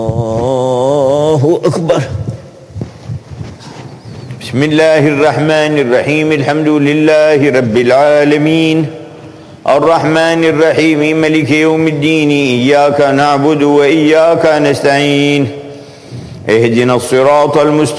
الله أكبر. بسم الله الرحمن الرحيم. الحمد لله رب العالمين الرحمن الرحيم ملك يوم الدين. إياك نعبد وإياك نستعين. اهدنا الصراط المستقيم